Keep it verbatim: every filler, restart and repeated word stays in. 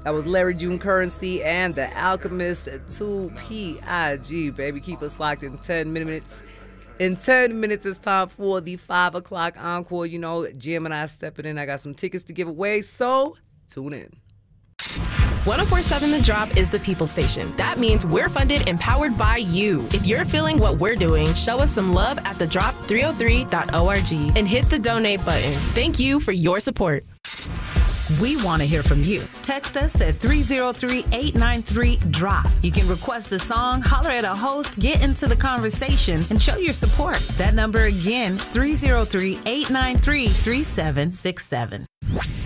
That was Larry June Currency and The Alchemist, two P I G, baby. Keep us locked in ten minutes. In ten minutes, it's time for the five o'clock encore. You know, Jim and I stepping in. I got some tickets to give away, so tune in. one oh four point seven The Drop is the people station. That means we're funded and powered by you. If you're feeling what we're doing, show us some love at the drop three oh three dot org and hit the donate button. Thank you for your support. We want to hear from you. Text us at three oh three, eight nine three, D R O P. You can request a song, holler at a host, get into the conversation, and show your support. That number again, three oh three, eight nine three, three seven six seven.